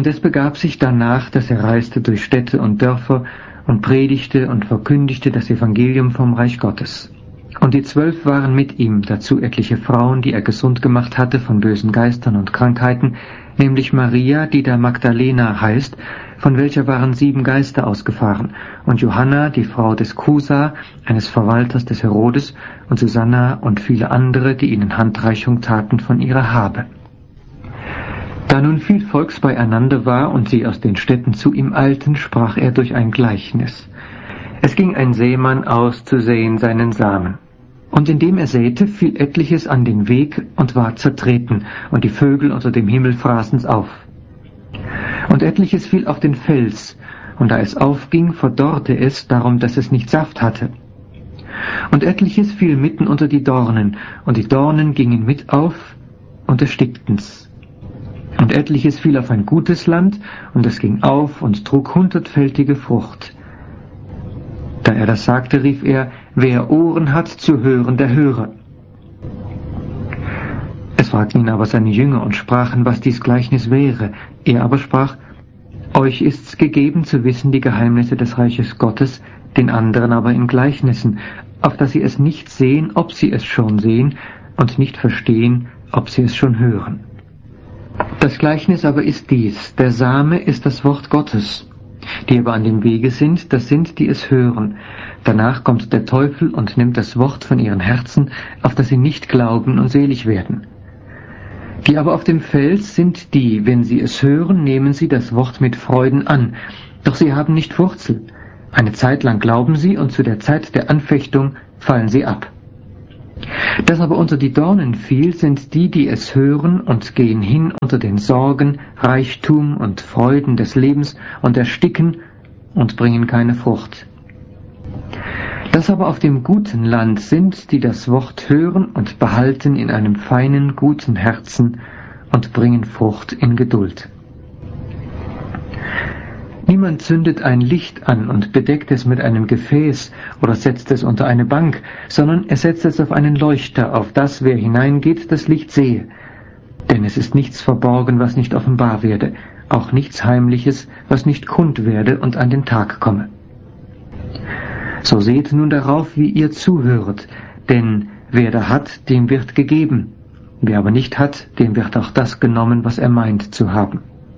Und es begab sich danach, dass er reiste durch Städte und Dörfer und predigte und verkündigte das Evangelium vom Reich Gottes. Und die 12 waren mit ihm, dazu etliche Frauen, die er gesund gemacht hatte von bösen Geistern und Krankheiten, nämlich Maria, die da Magdalena heißt, von welcher waren 7 Geister ausgefahren, und Johanna, die Frau des Kusa, eines Verwalters des Herodes, und Susanna und viele andere, die ihnen Handreichung taten von ihrer Habe. Da nun viel Volks beieinander war und sie aus den Städten zu ihm eilten, sprach er durch ein Gleichnis. Es ging ein Sämann aus zu säen seinen Samen. Und indem er säte, fiel etliches an den Weg und ward zertreten, und die Vögel unter dem Himmel fraßen's auf. Und etliches fiel auf den Fels, und da es aufging, verdorrte es, darum, dass es nicht Saft hatte. Und etliches fiel mitten unter die Dornen, und die Dornen gingen mit auf und erstickten's. Und etliches fiel auf ein gutes Land, und es ging auf und trug 100-fältige Frucht. Da er das sagte, rief er, wer Ohren hat zu hören, der höre. Es fragten ihn aber seine Jünger und sprachen, was dies Gleichnis wäre. Er aber sprach, euch ist's gegeben zu wissen die Geheimnisse des Reiches Gottes, den anderen aber in Gleichnissen, auf dass sie es nicht sehen, ob sie es schon sehen, und nicht verstehen, ob sie es schon hören. Das Gleichnis aber ist dies, der Same ist das Wort Gottes. Die aber an dem Wege sind, das sind, die es hören. Danach kommt der Teufel und nimmt das Wort von ihren Herzen, auf das sie nicht glauben und selig werden. Die aber auf dem Fels sind die, wenn sie es hören, nehmen sie das Wort mit Freuden an, doch sie haben nicht Wurzel. Eine Zeit lang glauben sie, und zu der Zeit der Anfechtung fallen sie ab. Das aber unter die Dornen fiel, sind die, die es hören und gehen hin unter den Sorgen, Reichtum und Freuden des Lebens und ersticken und bringen keine Frucht. Das aber auf dem guten Land sind, die das Wort hören und behalten in einem feinen, guten Herzen und bringen Frucht in Geduld. Niemand zündet ein Licht an und bedeckt es mit einem Gefäß oder setzt es unter eine Bank, sondern er setzt es auf einen Leuchter, auf das, wer hineingeht, das Licht sehe. Denn es ist nichts verborgen, was nicht offenbar werde, auch nichts Heimliches, was nicht kund werde und an den Tag komme. So seht nun darauf, wie ihr zuhöret, denn wer da hat, dem wird gegeben, wer aber nicht hat, dem wird auch das genommen, was er meint zu haben.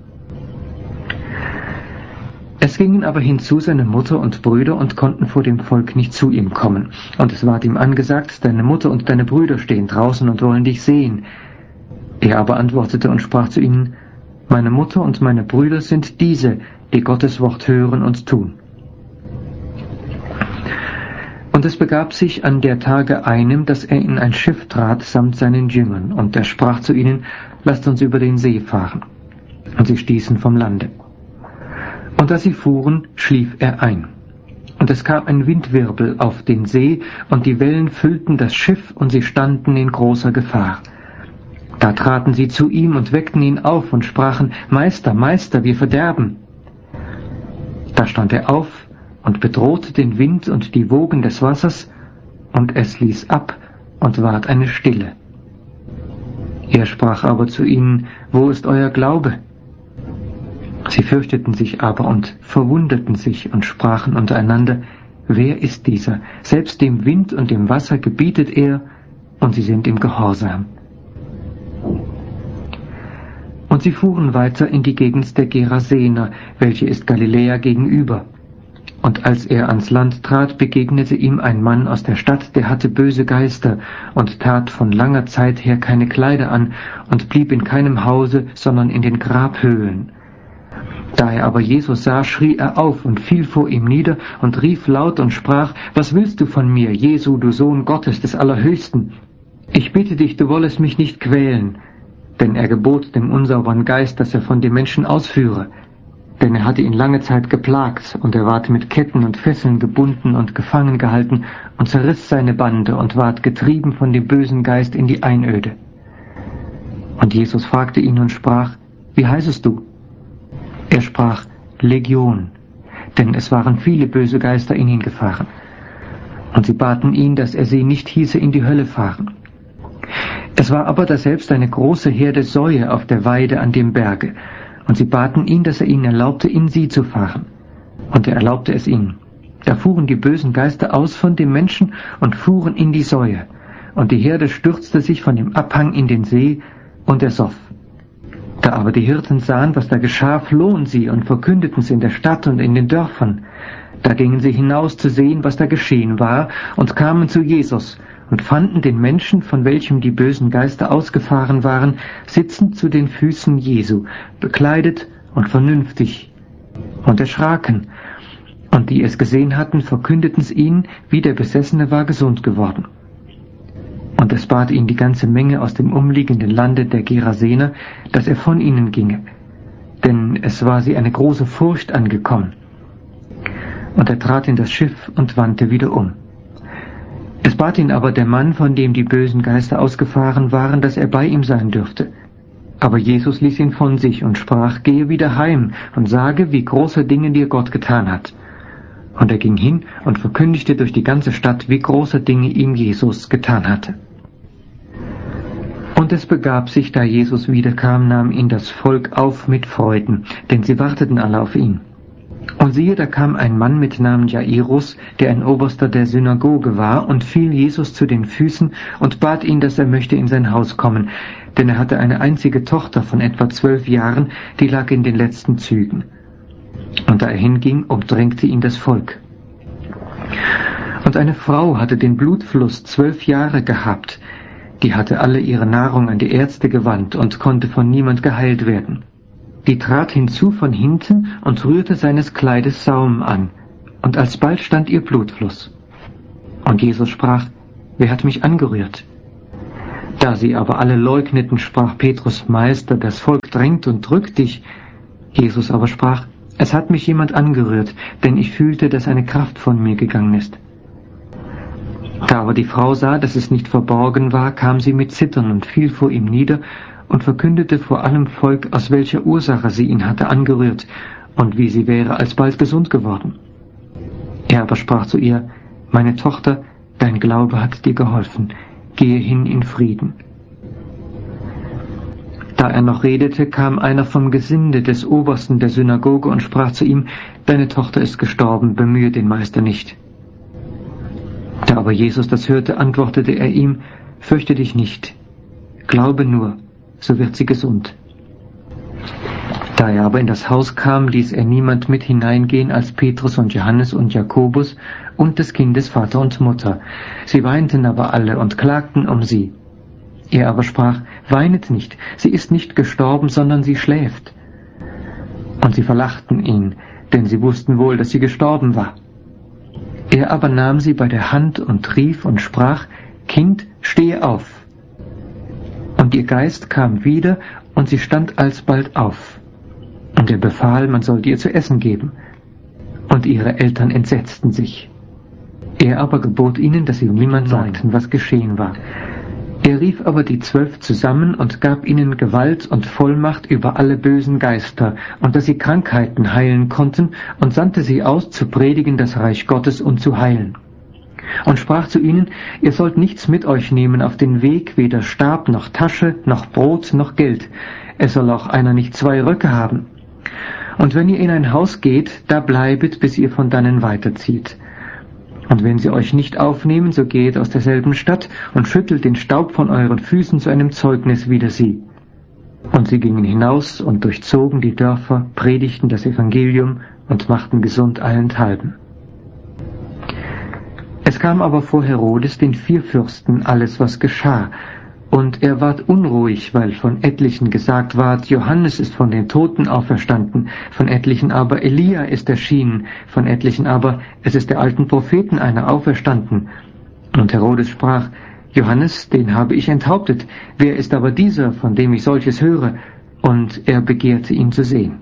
Es gingen aber hinzu seine Mutter und Brüder und konnten vor dem Volk nicht zu ihm kommen. Und es ward ihm angesagt, deine Mutter und deine Brüder stehen draußen und wollen dich sehen. Er aber antwortete und sprach zu ihnen, meine Mutter und meine Brüder sind diese, die Gottes Wort hören und tun. Und es begab sich an der Tage einem, dass er in ein Schiff trat samt seinen Jüngern, und er sprach zu ihnen, lasst uns über den See fahren. Und sie stießen vom Lande. Und als sie fuhren, schlief er ein. Und es kam ein Windwirbel auf den See, und die Wellen füllten das Schiff, und sie standen in großer Gefahr. Da traten sie zu ihm und weckten ihn auf und sprachen, Meister, Meister, wir verderben. Da stand er auf und bedrohte den Wind und die Wogen des Wassers, und es ließ ab und ward eine Stille. Er sprach aber zu ihnen, wo ist euer Glaube? Sie fürchteten sich aber und verwunderten sich und sprachen untereinander, wer ist dieser? Selbst dem Wind und dem Wasser gebietet er, und sie sind ihm gehorsam. Und sie fuhren weiter in die Gegend der Gerasener, welche ist Galiläa gegenüber. Und als er ans Land trat, begegnete ihm ein Mann aus der Stadt, der hatte böse Geister und tat von langer Zeit her keine Kleider an und blieb in keinem Hause, sondern in den Grabhöhlen. Da er aber Jesus sah, schrie er auf und fiel vor ihm nieder und rief laut und sprach, was willst du von mir, Jesu, du Sohn Gottes des Allerhöchsten? Ich bitte dich, du wollest mich nicht quälen. Denn er gebot dem unsauberen Geist, dass er von dem Menschen ausführe. Denn er hatte ihn lange Zeit geplagt, und er ward mit Ketten und Fesseln gebunden und gefangen gehalten und zerriss seine Bande und ward getrieben von dem bösen Geist in die Einöde. Und Jesus fragte ihn und sprach, wie heißest du? Er sprach, Legion, denn es waren viele böse Geister in ihn gefahren. Und sie baten ihn, dass er sie nicht hieße in die Hölle fahren. Es war aber daselbst eine große Herde Säue auf der Weide an dem Berge, Und sie baten ihn, dass er ihnen erlaubte, in sie zu fahren. Und er erlaubte es ihnen. Da fuhren die bösen Geister aus von dem Menschen und fuhren in die Säue. Und die Herde stürzte sich von dem Abhang in den See, und er soff. Da aber die Hirten sahen, was da geschah, flohen sie und verkündeten es in der Stadt und in den Dörfern. Da gingen sie hinaus zu sehen, was da geschehen war, und kamen zu Jesus und fanden den Menschen, von welchem die bösen Geister ausgefahren waren, sitzend zu den Füßen Jesu, bekleidet und vernünftig, und erschraken. Und die es gesehen hatten, verkündeten es ihnen, wie der Besessene war gesund geworden. Und es bat ihn die ganze Menge aus dem umliegenden Lande der Gerasener, dass er von ihnen ginge, denn es war sie eine große Furcht angekommen. Und er trat in das Schiff und wandte wieder um. Es bat ihn aber der Mann, von dem die bösen Geister ausgefahren waren, dass er bei ihm sein dürfte. Aber Jesus ließ ihn von sich und sprach, gehe wieder heim und sage, wie große Dinge dir Gott getan hat. Und er ging hin und verkündigte durch die ganze Stadt, wie große Dinge ihm Jesus getan hatte. Und es begab sich, da Jesus wiederkam, nahm ihn das Volk auf mit Freuden, denn sie warteten alle auf ihn. Und siehe, da kam ein Mann mit Namen Jairus, der ein Oberster der Synagoge war, und fiel Jesus zu den Füßen und bat ihn, dass er möchte in sein Haus kommen, denn er hatte eine einzige Tochter von etwa 12 Jahren, die lag in den letzten Zügen. Und da er hinging, umdrängte ihn das Volk. Und eine Frau hatte den Blutfluss 12 Jahre gehabt, die hatte alle ihre Nahrung an die Ärzte gewandt und konnte von niemand geheilt werden. Die trat hinzu von hinten und rührte seines Kleides Saum an, und alsbald stand ihr Blutfluss. Und Jesus sprach, wer hat mich angerührt? Da sie aber alle leugneten, sprach Petrus, Meister, das Volk drängt und drückt dich. Jesus aber sprach, es hat mich jemand angerührt, denn ich fühlte, dass eine Kraft von mir gegangen ist. Da aber die Frau sah, dass es nicht verborgen war, kam sie mit Zittern und fiel vor ihm nieder und verkündete vor allem Volk, aus welcher Ursache sie ihn hatte angerührt und wie sie wäre alsbald gesund geworden. Er aber sprach zu ihr, meine Tochter, dein Glaube hat dir geholfen, gehe hin in Frieden. Da er noch redete, kam einer vom Gesinde des Obersten der Synagoge und sprach zu ihm, deine Tochter ist gestorben, bemühe den Meister nicht. Da aber Jesus das hörte, antwortete er ihm, fürchte dich nicht, glaube nur, so wird sie gesund. Da er aber in das Haus kam, ließ er niemand mit hineingehen als Petrus und Johannes und Jakobus und des Kindes Vater und Mutter. Sie weinten aber alle und klagten um sie. Er aber sprach, weinet nicht, sie ist nicht gestorben, sondern sie schläft. Und sie verlachten ihn, denn sie wussten wohl, dass sie gestorben war. Er aber nahm sie bei der Hand und rief und sprach, Kind, stehe auf. Und ihr Geist kam wieder, und sie stand alsbald auf. Und er befahl, man sollte ihr zu essen geben. Und ihre Eltern entsetzten sich. Er aber gebot ihnen, dass sie niemand sagten, was geschehen war. Er rief aber die 12 zusammen und gab ihnen Gewalt und Vollmacht über alle bösen Geister, und dass sie Krankheiten heilen konnten, und sandte sie aus, zu predigen das Reich Gottes und zu heilen. Und sprach zu ihnen, ihr sollt nichts mit euch nehmen auf den Weg, weder Stab noch Tasche, noch Brot noch Geld. Es soll auch einer nicht 2 Röcke haben. Und wenn ihr in ein Haus geht, da bleibet, bis ihr von dannen weiterzieht. Und wenn sie euch nicht aufnehmen, so geht aus derselben Stadt und schüttelt den Staub von euren Füßen zu einem Zeugnis wider sie. Und sie gingen hinaus und durchzogen die Dörfer, predigten das Evangelium und machten gesund allenthalben. Es kam aber vor Herodes, den Vierfürsten, alles, was geschah. Und er ward unruhig, weil von etlichen gesagt ward, Johannes ist von den Toten auferstanden, von etlichen aber Elia ist erschienen, von etlichen aber, es ist der alten Propheten einer auferstanden. Und Herodes sprach, Johannes, den habe ich enthauptet, wer ist aber dieser, von dem ich solches höre? Und er begehrte ihn zu sehen.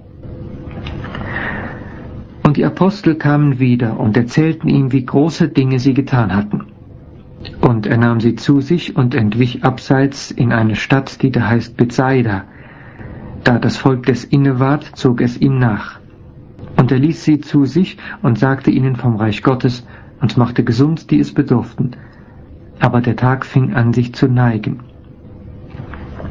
Und die Apostel kamen wieder und erzählten ihm, wie große Dinge sie getan hatten. Und er nahm sie zu sich und entwich abseits in eine Stadt, die da heißt Bethsaida. Da das Volk des inne ward, zog es ihm nach. Und er ließ sie zu sich und sagte ihnen vom Reich Gottes und machte gesund, die es bedurften. Aber der Tag fing an, sich zu neigen.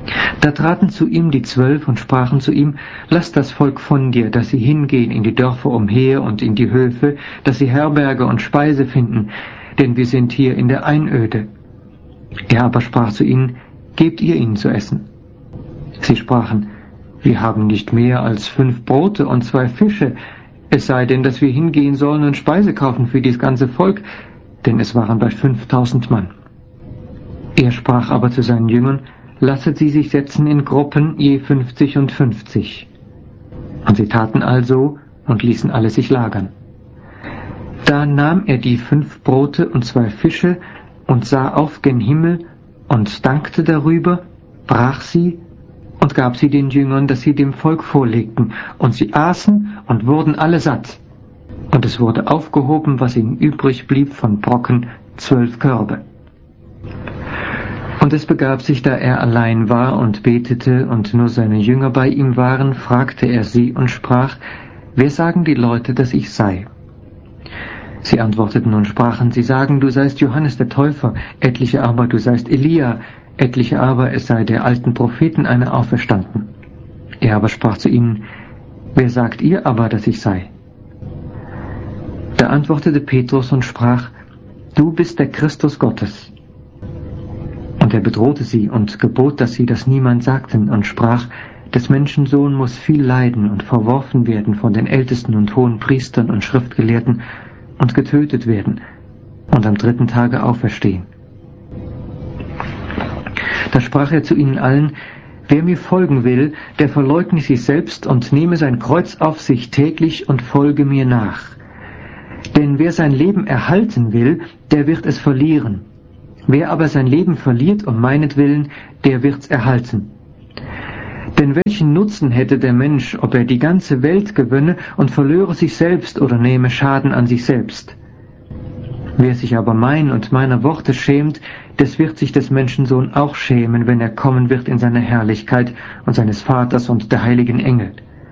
Da traten zu ihm die 12 und sprachen zu ihm: Lass das Volk von dir, dass sie hingehen in die Dörfer umher und in die Höfe, dass sie Herberge und Speise finden, denn wir sind hier in der Einöde. Er aber sprach zu ihnen: Gebt ihr ihnen zu essen. Sie sprachen: Wir haben nicht mehr als 5 Brote und 2 Fische, es sei denn, dass wir hingehen sollen und Speise kaufen für dies ganze Volk, denn es waren bald 5000 Mann. Er sprach aber zu seinen Jüngern: Lasset sie sich setzen in Gruppen, je 50 und 50. Und sie taten also und ließen alle sich lagern. Da nahm er die 5 Brote und 2 Fische und sah auf gen Himmel und dankte darüber, brach sie und gab sie den Jüngern, dass sie dem Volk vorlegten. Und sie aßen und wurden alle satt. Und es wurde aufgehoben, was ihnen übrig blieb von Brocken, 12 Körbe. Und es begab sich, da er allein war und betete und nur seine Jünger bei ihm waren, fragte er sie und sprach: Wer sagen die Leute, dass ich sei? Sie antworteten und sprachen: Sie sagen, du seist Johannes der Täufer, etliche aber, du seist Elia, etliche aber, es sei der alten Propheten einer auferstanden. Er aber sprach zu ihnen: Wer sagt ihr aber, dass ich sei? Da antwortete Petrus und sprach: Du bist der Christus Gottes. Und er bedrohte sie und gebot, dass sie das niemand sagten, und sprach: Des Menschen Sohn muss viel leiden und verworfen werden von den Ältesten und hohen Priestern und Schriftgelehrten und getötet werden und am 3. Tage auferstehen. Da sprach er zu ihnen allen: Wer mir folgen will, der verleugne sich selbst und nehme sein Kreuz auf sich täglich und folge mir nach. Denn wer sein Leben erhalten will, der wird es verlieren. Wer aber sein Leben verliert um meinetwillen, der wird's erhalten. Denn welchen Nutzen hätte der Mensch, ob er die ganze Welt gewönne und verlöre sich selbst oder nehme Schaden an sich selbst? Wer sich aber mein und meiner Worte schämt, des wird sich des Menschensohn auch schämen, wenn er kommen wird in seiner Herrlichkeit und seines Vaters und der heiligen Engel.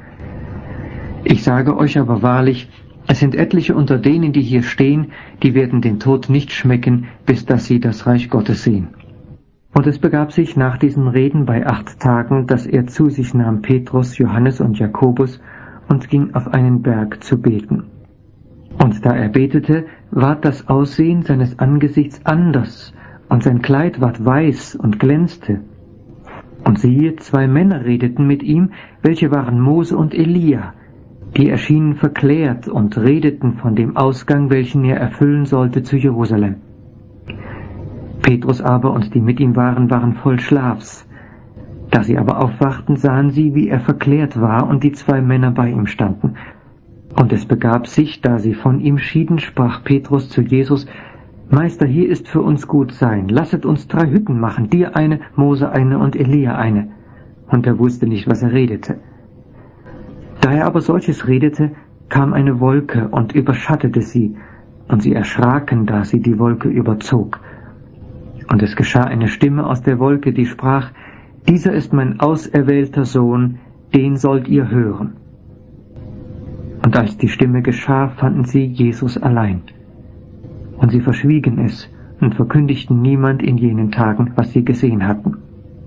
Ich sage euch aber wahrlich, es sind etliche unter denen, die hier stehen, die werden den Tod nicht schmecken, bis dass sie das Reich Gottes sehen. Und es begab sich nach diesen Reden bei 8 Tagen, dass er zu sich nahm Petrus, Johannes und Jakobus und ging auf einen Berg zu beten. Und da er betete, ward das Aussehen seines Angesichts anders, und sein Kleid ward weiß und glänzte. Und siehe, 2 Männer redeten mit ihm, welche waren Mose und Elia, die erschienen verklärt und redeten von dem Ausgang, welchen er erfüllen sollte zu Jerusalem. Petrus aber und die mit ihm waren voll Schlafs. Da sie aber aufwachten, sahen sie, wie er verklärt war und die 2 Männer bei ihm standen. Und es begab sich, da sie von ihm schieden, sprach Petrus zu Jesus: Meister, hier ist für uns gut sein. Lasset uns 3 Hütten machen, dir eine, Mose eine und Elia eine. Und er wusste nicht, was er redete. Da er aber solches redete, kam eine Wolke und überschattete sie, und sie erschraken, da sie die Wolke überzog. Und es geschah eine Stimme aus der Wolke, die sprach: Dieser ist mein auserwählter Sohn, den sollt ihr hören. Und als die Stimme geschah, fanden sie Jesus allein. Und sie verschwiegen es und verkündigten niemand in jenen Tagen, was sie gesehen hatten.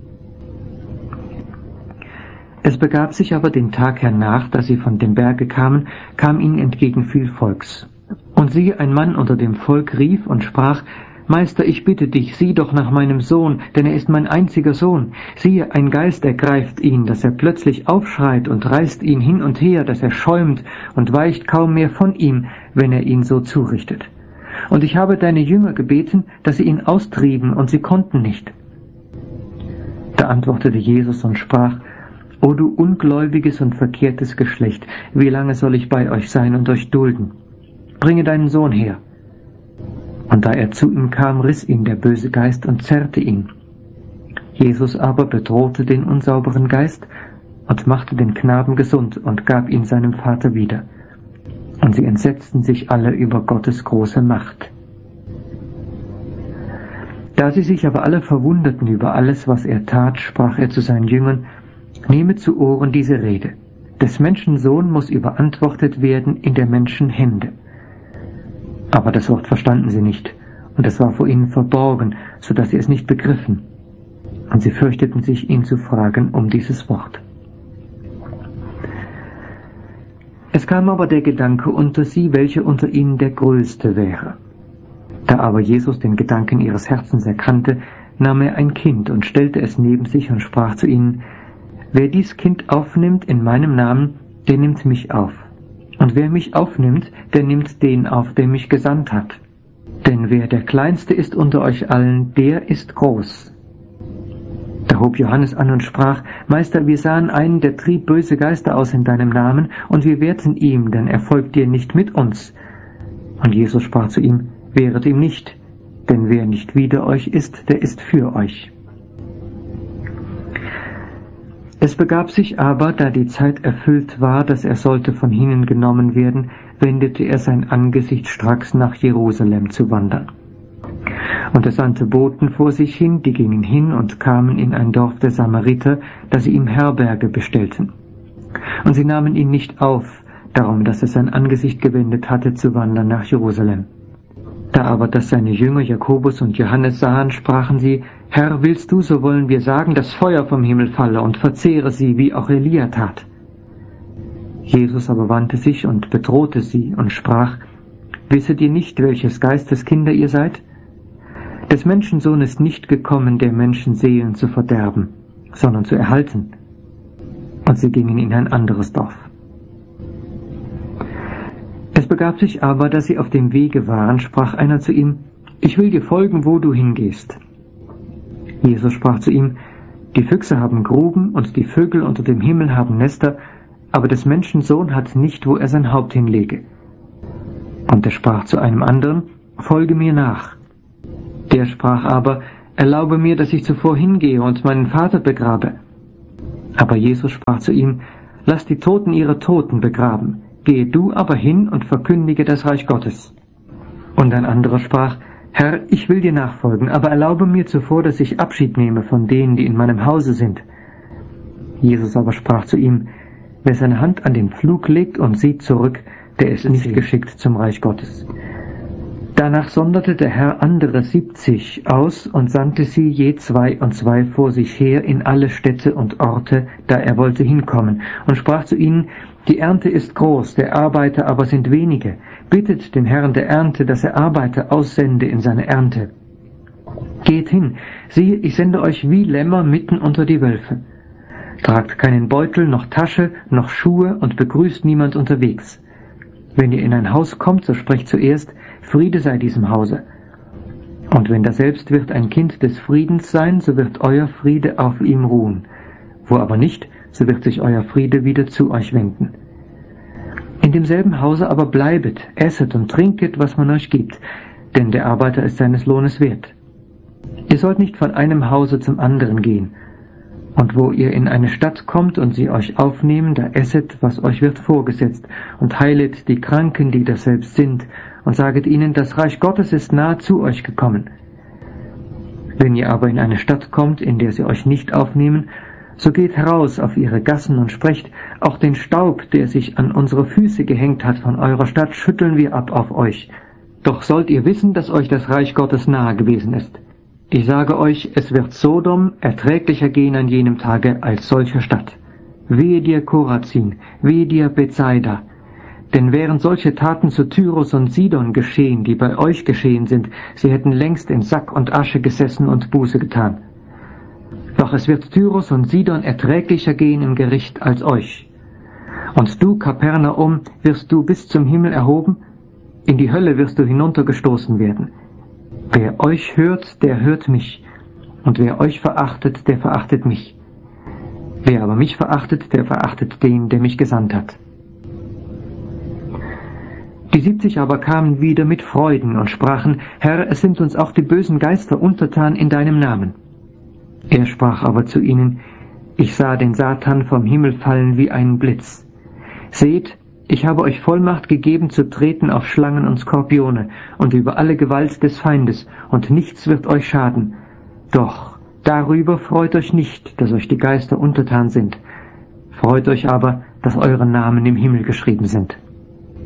Es begab sich aber den Tag hernach, da sie von dem Berge kamen, kam ihnen entgegen viel Volks. Und siehe, ein Mann unter dem Volk rief und sprach: Meister, ich bitte dich, sieh doch nach meinem Sohn, denn er ist mein einziger Sohn. Siehe, ein Geist ergreift ihn, dass er plötzlich aufschreit und reißt ihn hin und her, dass er schäumt und weicht kaum mehr von ihm, wenn er ihn so zurichtet. Und ich habe deine Jünger gebeten, dass sie ihn austrieben, und sie konnten nicht. Da antwortete Jesus und sprach: O du ungläubiges und verkehrtes Geschlecht, wie lange soll ich bei euch sein und euch dulden? Bringe deinen Sohn her. Und da er zu ihm kam, riss ihn der böse Geist und zerrte ihn. Jesus aber bedrohte den unsauberen Geist und machte den Knaben gesund und gab ihn seinem Vater wieder. Und sie entsetzten sich alle über Gottes große Macht. Da sie sich aber alle verwunderten über alles, was er tat, sprach er zu seinen Jüngern: Nehmet zu Ohren diese Rede. Des Menschen Sohn muss überantwortet werden in der Menschen Hände. Aber das Wort verstanden sie nicht, und es war vor ihnen verborgen, so dass sie es nicht begriffen. Und sie fürchteten sich, ihn zu fragen um dieses Wort. Es kam aber der Gedanke unter sie, welcher unter ihnen der Größte wäre. Da aber Jesus den Gedanken ihres Herzens erkannte, nahm er ein Kind und stellte es neben sich und sprach zu ihnen: Wer dies Kind aufnimmt in meinem Namen, der nimmt mich auf. Und wer mich aufnimmt, der nimmt den auf, der mich gesandt hat. Denn wer der Kleinste ist unter euch allen, der ist groß. Da hob Johannes an und sprach: Meister, wir sahen einen, der trieb böse Geister aus in deinem Namen, und wir wehrten ihm, denn er folgt dir nicht mit uns. Und Jesus sprach zu ihm: Wehret ihm nicht, denn wer nicht wider euch ist, der ist für euch. Es begab sich aber, da die Zeit erfüllt war, dass er sollte von hinnen genommen werden, wendete er sein Angesicht stracks nach Jerusalem zu wandern. Und er sandte Boten vor sich hin, die gingen hin und kamen in ein Dorf der Samariter, dass sie ihm Herberge bestellten. Und sie nahmen ihn nicht auf, darum, dass er sein Angesicht gewendet hatte, zu wandern nach Jerusalem. Da aber das seine Jünger Jakobus und Johannes sahen, sprachen sie: Herr, willst du, so wollen wir sagen, dass Feuer vom Himmel falle und verzehre sie, wie auch Elia tat. Jesus aber wandte sich und bedrohte sie und sprach: Wisset ihr nicht, welches Geistes Kinder ihr seid? Des Menschensohn ist nicht gekommen, der Menschen Seelen zu verderben, sondern zu erhalten. Und sie gingen in ein anderes Dorf. Es begab sich aber, dass sie auf dem Wege waren, sprach einer zu ihm: Ich will dir folgen, wo du hingehst. Jesus sprach zu ihm: Die Füchse haben Gruben und die Vögel unter dem Himmel haben Nester, aber des Menschensohn hat nicht, wo er sein Haupt hinlege. Und er sprach zu einem anderen: Folge mir nach. Der sprach aber: Erlaube mir, dass ich zuvor hingehe und meinen Vater begrabe. Aber Jesus sprach zu ihm: Lass die Toten ihre Toten begraben. Gehe du aber hin und verkündige das Reich Gottes. Und ein anderer sprach: Herr, ich will dir nachfolgen, aber erlaube mir zuvor, dass ich Abschied nehme von denen, die in meinem Hause sind. Jesus aber sprach zu ihm: Wer seine Hand an den Pflug legt und sieht zurück, der ist nicht geschickt zum Reich Gottes. Danach sonderte der Herr andere 70 aus und sandte sie je 2 und 2 vor sich her in alle Städte und Orte, da er wollte hinkommen, und sprach zu ihnen: Die Ernte ist groß, der Arbeiter aber sind wenige. Bittet den Herrn der Ernte, dass er Arbeiter aussende in seine Ernte. Geht hin, siehe, ich sende euch wie Lämmer mitten unter die Wölfe. Tragt keinen Beutel, noch Tasche, noch Schuhe und begrüßt niemand unterwegs. Wenn ihr in ein Haus kommt, so sprecht zuerst: Friede sei diesem Hause. Und wenn daselbst wird ein Kind des Friedens sein, so wird euer Friede auf ihm ruhen. Wo aber nicht, so wird sich euer Friede wieder zu euch wenden. In demselben Hause aber bleibet, esset und trinket, was man euch gibt, denn der Arbeiter ist seines Lohnes wert. Ihr sollt nicht von einem Hause zum anderen gehen. Und wo ihr in eine Stadt kommt und sie euch aufnehmen, da esset, was euch wird vorgesetzt, und heilet die Kranken, die daselbst sind, und saget ihnen, das Reich Gottes ist nahe zu euch gekommen. Wenn ihr aber in eine Stadt kommt, in der sie euch nicht aufnehmen, so geht heraus auf ihre Gassen und sprecht: Auch den Staub, der sich an unsere Füße gehängt hat von eurer Stadt, schütteln wir ab auf euch. Doch sollt ihr wissen, dass euch das Reich Gottes nahe gewesen ist. Ich sage euch, es wird Sodom erträglicher gehen an jenem Tage als solche Stadt. Wehe dir, Korazin, wehe dir, Bethsaida. Denn wären solche Taten zu Tyrus und Sidon geschehen, die bei euch geschehen sind, sie hätten längst in Sack und Asche gesessen und Buße getan. Doch es wird Tyrus und Sidon erträglicher gehen im Gericht als euch. Und du, Kapernaum, wirst du bis zum Himmel erhoben? In die Hölle wirst du hinuntergestoßen werden. Wer euch hört, der hört mich. Und wer euch verachtet, der verachtet mich. Wer aber mich verachtet, der verachtet den, der mich gesandt hat. Die 70 aber kamen wieder mit Freuden und sprachen: Herr, es sind uns auch die bösen Geister untertan in deinem Namen. Er sprach aber zu ihnen: Ich sah den Satan vom Himmel fallen wie einen Blitz. Seht, ich habe euch Vollmacht gegeben, zu treten auf Schlangen und Skorpione und über alle Gewalt des Feindes, und nichts wird euch schaden. Doch darüber freut euch nicht, dass euch die Geister untertan sind. Freut euch aber, dass eure Namen im Himmel geschrieben sind.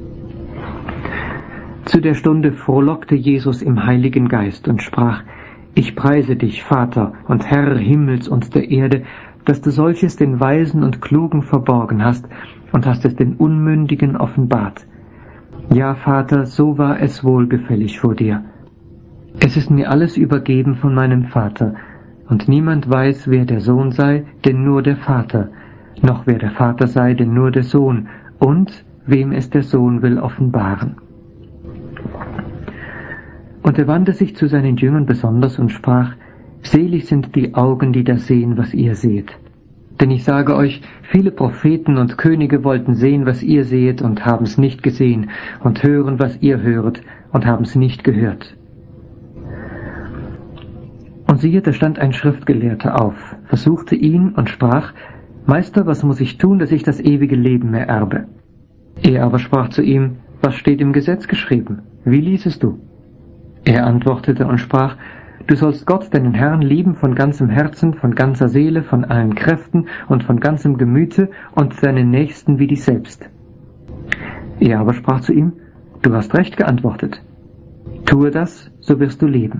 Zu der Stunde frohlockte Jesus im Heiligen Geist und sprach: Ich preise dich, Vater und Herr Himmels und der Erde, dass du solches den Weisen und Klugen verborgen hast und hast es den Unmündigen offenbart. Ja, Vater, so war es wohlgefällig vor dir. Es ist mir alles übergeben von meinem Vater, und niemand weiß, wer der Sohn sei, denn nur der Vater, noch wer der Vater sei, denn nur der Sohn, und wem es der Sohn will offenbaren. Und er wandte sich zu seinen Jüngern besonders und sprach, Selig sind die Augen, die da sehen, was ihr seht. Denn ich sage euch, viele Propheten und Könige wollten sehen, was ihr seht, und haben's nicht gesehen, und hören, was ihr höret, und haben's nicht gehört. Und siehe, da stand ein Schriftgelehrter auf, versuchte ihn und sprach, Meister, was muss ich tun, dass ich das ewige Leben ererbe? Er aber sprach zu ihm, was steht im Gesetz geschrieben? Wie liesest du? Er antwortete und sprach, Du sollst Gott, deinen Herrn, lieben von ganzem Herzen, von ganzer Seele, von allen Kräften und von ganzem Gemüte und deinen Nächsten wie dich selbst. Er aber sprach zu ihm, Du hast recht geantwortet. Tue das, so wirst du leben.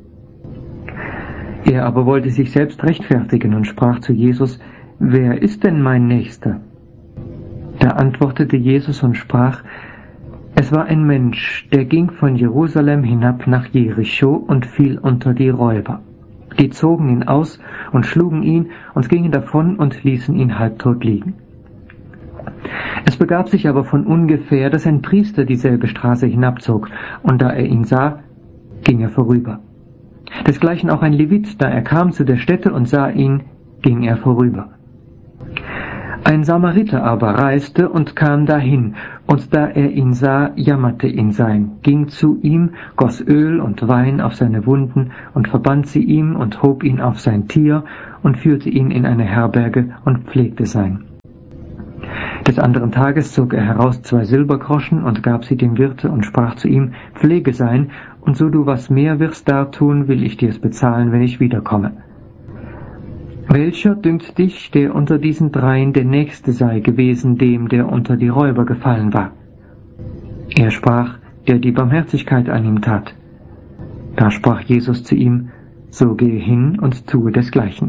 Er aber wollte sich selbst rechtfertigen und sprach zu Jesus, Wer ist denn mein Nächster? Da antwortete Jesus und sprach, Es war ein Mensch, der ging von Jerusalem hinab nach Jericho und fiel unter die Räuber. Die zogen ihn aus und schlugen ihn und gingen davon und ließen ihn halbtot liegen. Es begab sich aber von ungefähr, dass ein Priester dieselbe Straße hinabzog, und da er ihn sah, ging er vorüber. Desgleichen auch ein Levit, da er kam zu der Stätte und sah ihn, ging er vorüber. Ein Samariter aber reiste und kam dahin, und da er ihn sah, jammerte ihn sein, ging zu ihm, goss Öl und Wein auf seine Wunden und verband sie ihm und hob ihn auf sein Tier und führte ihn in eine Herberge und pflegte sein. Des anderen Tages zog er heraus 2 Silbergroschen und gab sie dem Wirte und sprach zu ihm, Pflege sein, und so du was mehr wirst dartun, will ich dir's bezahlen, wenn ich wiederkomme. Welcher dünkt dich, der unter diesen 3 der Nächste sei gewesen, dem, der unter die Räuber gefallen war? Er sprach, der die Barmherzigkeit an ihm tat. Da sprach Jesus zu ihm, so gehe hin und tue desgleichen.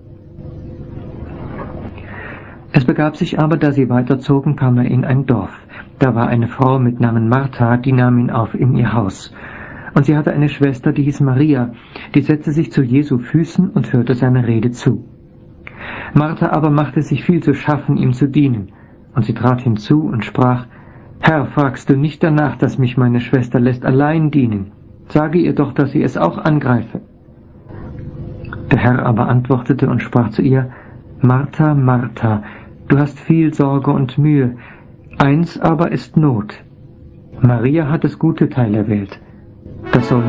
Es begab sich aber, da sie weiterzogen, kam er in ein Dorf. Da war eine Frau mit Namen Martha, die nahm ihn auf in ihr Haus. Und sie hatte eine Schwester, die hieß Maria, die setzte sich zu Jesu Füßen und hörte seiner Rede zu. Martha aber machte sich viel zu schaffen, ihm zu dienen. Und sie trat hinzu und sprach, Herr, fragst du nicht danach, dass mich meine Schwester lässt allein dienen? Sage ihr doch, dass sie es auch angreife. Der Herr aber antwortete und sprach zu ihr, Martha, Martha, du hast viel Sorge und Mühe, eins aber ist Not. Maria hat das gute Teil erwählt. Das soll